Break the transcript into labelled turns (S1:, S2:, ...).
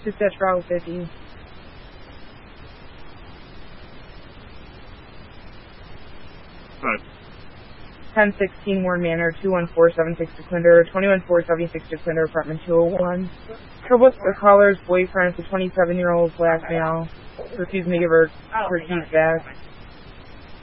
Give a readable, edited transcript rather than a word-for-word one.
S1: Dispatch Bravo 50.
S2: Right.
S1: 1016 Warren Manor, 21476 DeQuinder, 21476 DeQuinder, apartment 201. Trouble with the caller's boyfriend, a 27-year-old black male. Refusing to give her keys back.